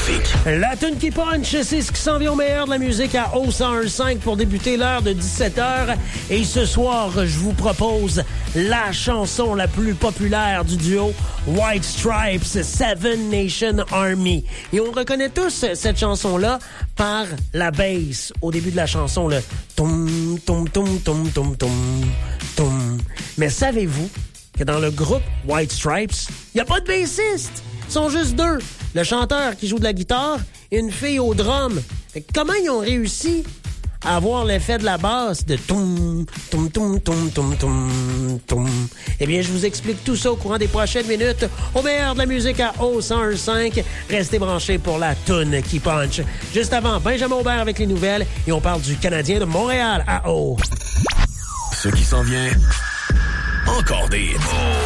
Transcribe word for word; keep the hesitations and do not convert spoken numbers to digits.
trafic. La tune qui punch, c'est ce qui s'en vient au meilleur de la musique à O cent un virgule cinq pour débuter l'heure de dix-sept heures. Et ce soir, je vous propose la chanson la plus populaire du duo White Stripes, Seven Nation Army. Et on reconnaît tous cette chanson-là par la bass au début de la chanson, le tom tom tom tom tom tom tom. Mais savez-vous que dans le groupe White Stripes, il n'y a pas de bassiste? Ils sont juste deux. Le chanteur qui joue de la guitare et une fille au drum. Fait que comment ils ont réussi à avoir l'effet de la basse de toum, toum, toum, toum, toum, toum, toum? Eh bien, je vous explique tout ça au courant des prochaines minutes au meilleur de la musique à O cent un virgule cinq. Restez branchés pour la toune qui punch. Juste avant, Benjamin Aubert avec les nouvelles et on parle du Canadien de Montréal à O. Ce qui s'en vient, encore des hits.